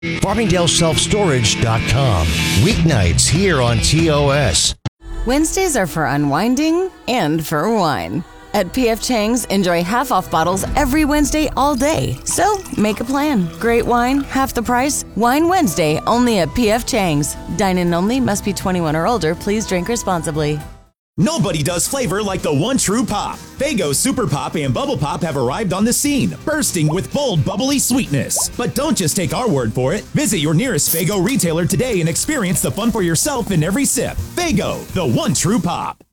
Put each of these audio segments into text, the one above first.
FarmingdaleSelfStorage.com. Weeknights here on TOS. Wednesdays are for unwinding and for wine. At P.F. Chang's, enjoy half-off bottles every Wednesday all day. So, make a plan. Great wine, half the price. Wine Wednesday, only at P.F. Chang's. Dine-in only, must be 21 or older. Please drink responsibly. Nobody does flavor like the one true pop. Faygo Super Pop and Bubble Pop have arrived on the scene, bursting with bold, bubbly sweetness. But don't just take our word for it. Visit your nearest Faygo retailer today and experience the fun for yourself in every sip. Faygo, the one true pop.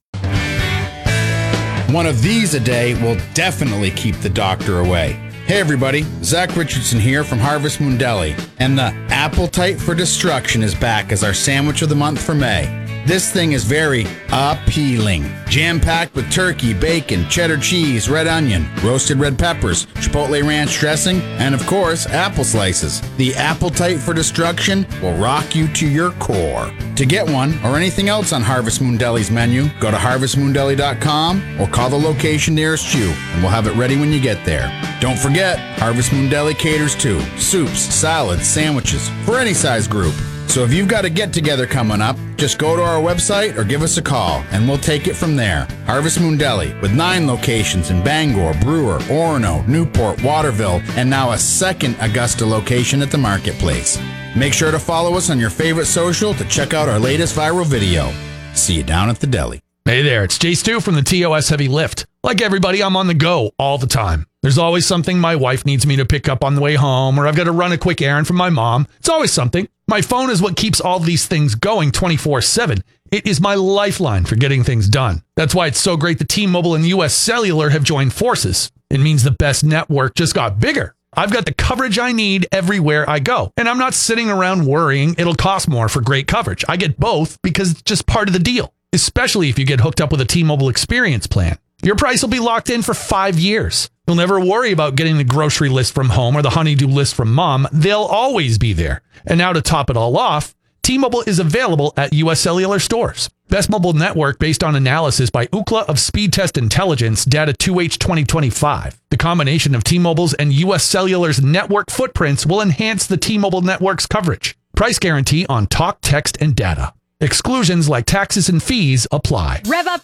One of these a day will definitely keep the doctor away. Hey everybody, Zach Richardson here from Harvest Moon Deli, and the Appetite for Destruction is back as our sandwich of the month for May. This thing is very appealing. Jam-packed with turkey, bacon, cheddar cheese, red onion, roasted red peppers, chipotle ranch dressing, and of course, apple slices. The Appetite for Destruction will rock you to your core. To get one or anything else on Harvest Moon Deli's menu, go to harvestmoondeli.com or call the location nearest you, and we'll have it ready when you get there. Don't forget, Harvest Moon Deli caters to soups, salads, sandwiches, for any size group. So if you've got a get-together coming up, just go to our website or give us a call, and we'll take it from there. Harvest Moon Deli, with 9 locations in Bangor, Brewer, Orono, Newport, Waterville, and now a second Augusta location at the Marketplace. Make sure to follow us on your favorite social to check out our latest viral video. See you down at the deli. Hey there, it's Jay Stu from the TOS Heavy Lift. Like everybody, I'm on the go all the time. There's always something my wife needs me to pick up on the way home, or I've got to run a quick errand for my mom. It's always something. My phone is what keeps all these things going 24/7. It is my lifeline for getting things done. That's why it's so great that T-Mobile and US Cellular have joined forces. It means the best network just got bigger. I've got the coverage I need everywhere I go, and I'm not sitting around worrying it'll cost more for great coverage. I get both because it's just part of the deal, especially if you get hooked up with a T-Mobile Experience plan. Your price will be locked in for 5 years. You'll never worry about getting the grocery list from home or the honeydew list from mom. They'll always be there. And now to top it all off, T-Mobile is available at US Cellular stores. Best mobile network based on analysis by Ookla of Speed Test Intelligence, data 2H 2025. The combination of T-Mobile's and US Cellular's network footprints will enhance the T-Mobile network's coverage. Price guarantee on talk, text, and data. Exclusions like taxes and fees apply. Rev up